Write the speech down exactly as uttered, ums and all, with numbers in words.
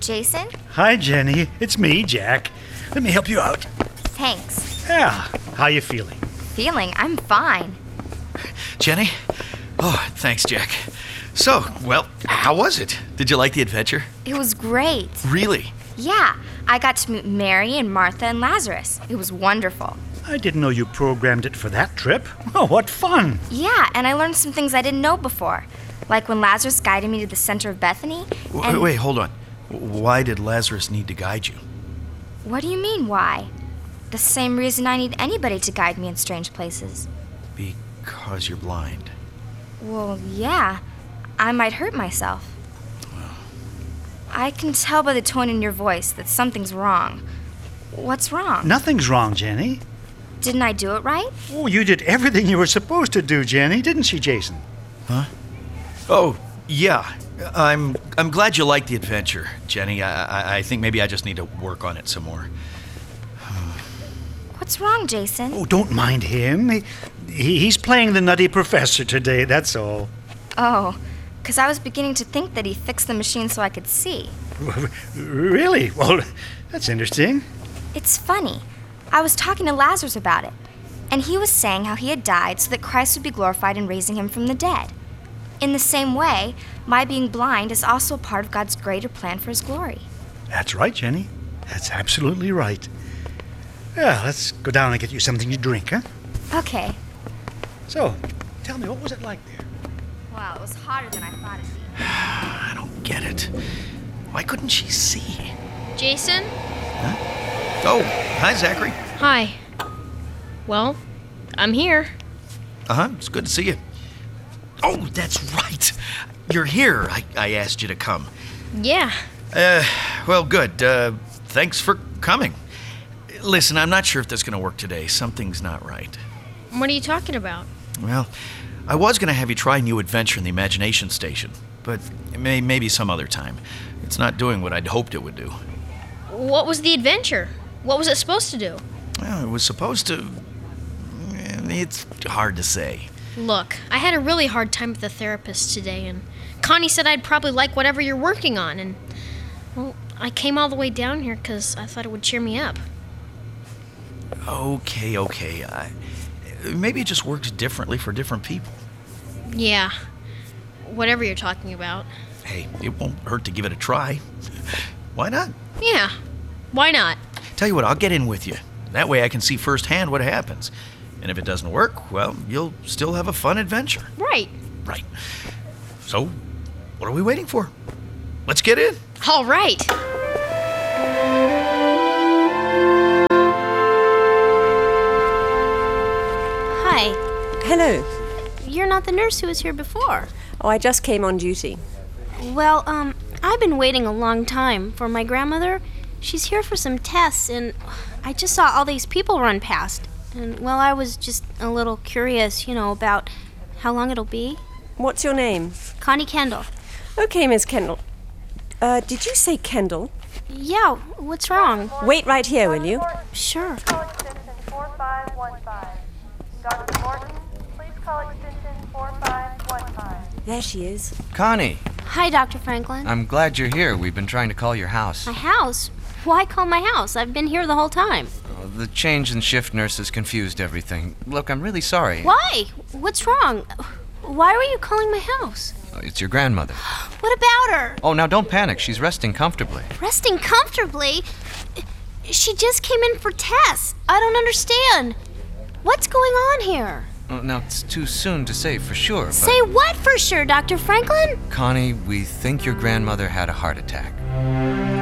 Jason? Hi, Jenny. It's me, Jack. Let me help you out. Thanks. Yeah. How you feeling? Feeling? I'm fine. Jenny? Oh, thanks, Jack. So, well, how was it? Did you like the adventure? It was great. Really? Yeah. I got to meet Mary and Martha and Lazarus. It was wonderful. I didn't know you programmed it for that trip. Oh, what fun. Yeah, and I learned some things I didn't know before. Like when Lazarus guided me to the center of Bethany. Wait, and... wait, hold on. Why did Lazarus need to guide you? What do you mean, why? The same reason I need anybody to guide me in strange places. Because you're blind. Well, yeah. I might hurt myself. Well. I can tell by the tone in your voice that something's wrong. What's wrong? Nothing's wrong, Jenny. Didn't I do it right? Oh, you did everything you were supposed to do, Jenny, didn't she, Jason? Huh? Oh, yeah. I'm I'm glad you liked the adventure, Jenny. I, I, I think maybe I just need to work on it some more. What's wrong, Jason? Oh, don't mind him. He, he, he's playing the nutty professor today, that's all. Oh, because I was beginning to think that he fixed the machine so I could see. Really? Well, that's interesting. It's funny. I was talking to Lazarus about it, and he was saying how he had died so that Christ would be glorified in raising him from the dead. In the same way, my being blind is also a part of God's greater plan for his glory. That's right, Jenny. That's absolutely right. Yeah, let's go down and get you something to drink, huh? Okay. So, tell me, what was it like there? Well, it was hotter than I thought it'd be. I don't get it. Why couldn't she see? Jason? Huh? Oh, hi, Zachary. Hi. Well, I'm here. Uh-huh, it's good to see you. Oh, that's right. You're here. I, I asked you to come. Yeah. Uh, well, good. Uh, thanks for coming. Listen, I'm not sure if this is going to work today. Something's not right. What are you talking about? Well, I was going to have you try a new adventure in the Imagination Station, but may, maybe some other time. It's not doing what I'd hoped it would do. What was the adventure? What was it supposed to do? Well, it was supposed to... It's hard to say. Look, I had a really hard time with the therapist today, and Connie said I'd probably like whatever you're working on, and, well, I came all the way down here because I thought it would cheer me up. Okay, okay. I, maybe it just works differently for different people. Yeah, whatever you're talking about. Hey, it won't hurt to give it a try. Why not? Yeah, why not? Tell you what, I'll get in with you. That way I can see firsthand what happens. And if it doesn't work, well, you'll still have a fun adventure. Right. Right. So, what are we waiting for? Let's get in. All right. Hi. Hello. You're not the nurse who was here before. Oh, I just came on duty. Well, um, I've been waiting a long time for my grandmother. She's here for some tests, and I just saw all these people run past. And, well, I was just a little curious, you know, about how long it'll be. What's your name? Connie Kendall. Okay, Miss Kendall. Uh, did you say Kendall? Yeah, what's wrong? Wait right here, will you? Sure. Call extension four five one five. Doctor Morton, please call extension four five one five. There she is. Connie, Hi, Doctor Franklin. I'm glad you're here. We've been trying to call your house. My house? Why call my house? I've been here the whole time. Uh, the change in shift nurses confused everything. Look, I'm really sorry. Why? What's wrong? Why were you calling my house? Uh, It's your grandmother. What about her? Oh, now don't panic. She's resting comfortably. Resting comfortably? She just came in for tests. I don't understand. What's going on here? Uh, now, it's too soon to say for sure, but... Say what for sure, Doctor Franklin? Connie, we think your grandmother had a heart attack.